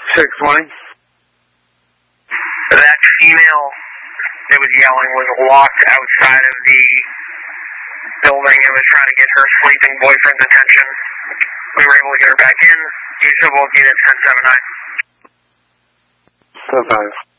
620. That female that was yelling was locked outside of the building and was trying to get her sleeping boyfriend's attention. We were able to get her back in. Use of both units 1079. 10-5.